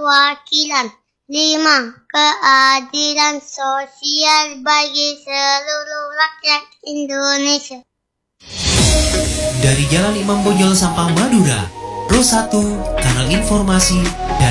perwakilan. 5. Keadilan sosial bagi seluruh rakyat Indonesia. Dari Jalan Imam Bonjol Sampang Madura, Pro 1, Kanal Informasi